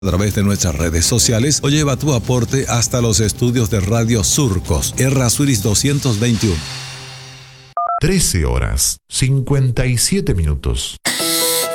a través de nuestras redes sociales o lleva tu aporte hasta los estudios de Radio Surcos, Errázuriz 221. 13 horas, 57 minutos.